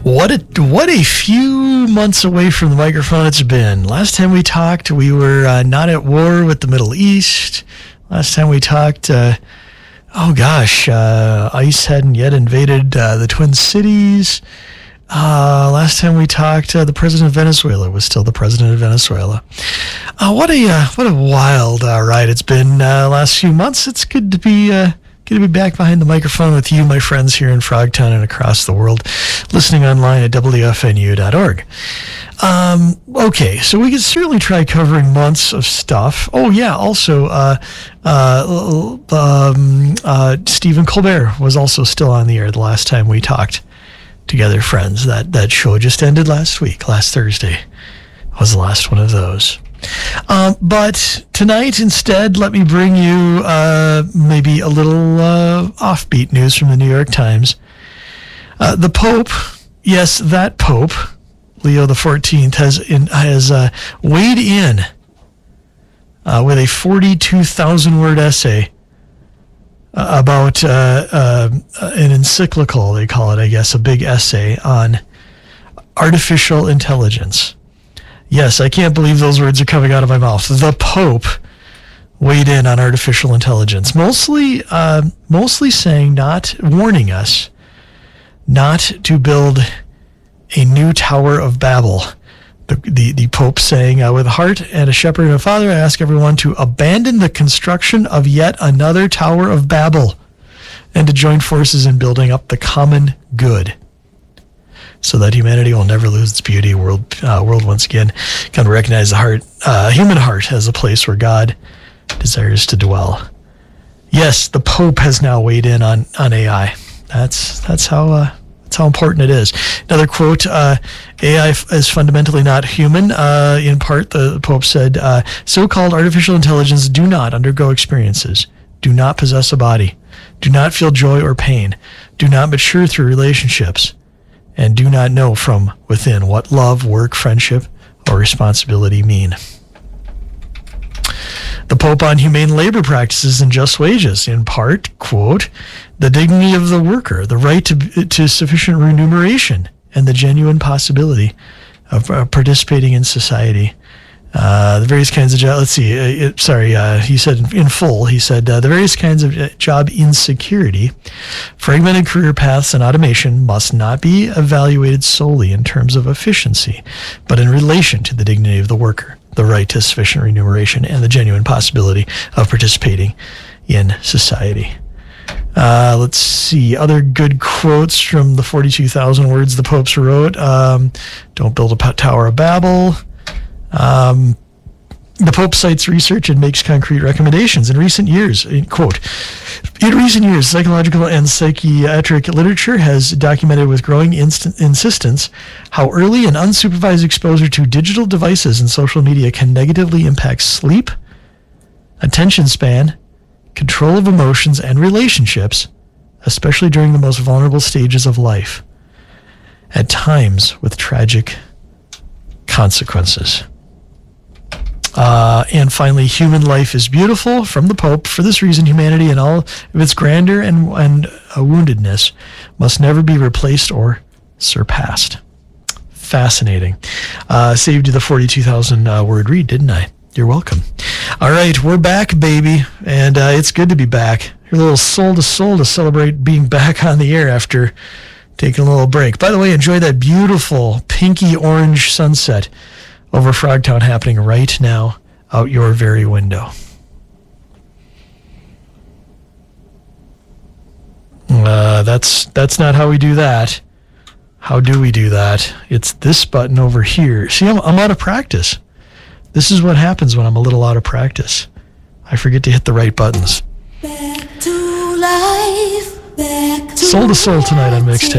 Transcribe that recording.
What a few months away from the microphone it's been. Last time we talked, we were not at war with the Middle East. Last time we talked, ICE hadn't yet invaded the Twin Cities. Last time we talked, the president of Venezuela was still the president of Venezuela. What a wild ride it's been last few months. It's good to be back behind the microphone with you, my friends, here in Frogtown and across the world, listening online at WFNU.org. Okay, so we could certainly try covering months of stuff. Oh, yeah, also, Stephen Colbert was also still on the air the last time we talked together, friends. That show just ended last Thursday was the last one of those. But tonight, instead, let me bring you maybe a little offbeat news from the New York Times. The Pope, yes, that Pope, Leo XIV, has weighed in with a 42,000-word essay about an encyclical, they call it, I guess, a big essay on artificial intelligence. Yes, I can't believe those words are coming out of my mouth. The Pope weighed in on artificial intelligence, mostly saying, warning us not to build a new Tower of Babel. The Pope saying, with a heart and a shepherd and a father, I ask everyone to abandon the construction of yet another Tower of Babel and to join forces in building up the common good, so that humanity will never lose its beauty. World once again can recognize the human heart as a place where God desires to dwell. Yes, the Pope has now weighed in on AI. That's how important it is. Another quote: AI is fundamentally not human. In part, the Pope said, "So-called artificial intelligence do not undergo experiences, do not possess a body, do not feel joy or pain, do not mature through relationships, and do not know from within what love, work, friendship, or responsibility mean." The Pope on humane labor practices and just wages, in part, quote, "The dignity of the worker, the right to sufficient remuneration, and the genuine possibility of participating in society." The various kinds of job, he said in full, the various kinds of job insecurity, fragmented career paths, and automation must not be evaluated solely in terms of efficiency, but in relation to the dignity of the worker, the right to sufficient remuneration, and the genuine possibility of participating in society. Let's see, other good quotes from the 42,000 words the Popes wrote. Don't build a Tower of Babel. The Pope cites research and makes concrete recommendations. In recent years, quote, "In recent years, psychological and psychiatric literature has documented with growing insistence how early and unsupervised exposure to digital devices and social media can negatively impact sleep, attention span, control of emotions, and relationships, especially during the most vulnerable stages of life, at times with tragic consequences." And finally, "Human life is beautiful," from the Pope. "For this reason, humanity in all of its grandeur and woundedness must never be replaced or surpassed." Fascinating. Saved you the 42,000 word read, didn't I? You're welcome. All right, we're back, baby, and it's good to be back. You're a little soul to soul to celebrate being back on the air after taking a little break. By the way, enjoy that beautiful pinky orange sunset over Frogtown happening right now out your very window. That's not how we do that. How do we do that? It's this button over here. See, I'm out of practice. This is what happens when I'm a little out of practice. I forget to hit the right buttons. Back to life, back to Soul to Soul tonight on Mixtape.